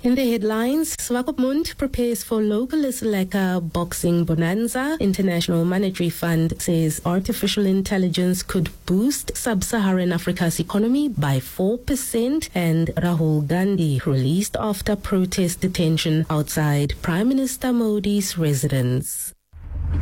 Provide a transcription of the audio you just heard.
In the headlines, Swakopmund prepares for local Lekker boxing bonanza. International Monetary Fund says artificial intelligence could boost sub-Saharan Africa's economy by 4%. And Rahul Gandhi released after protest detention outside Prime Minister Modi's residence.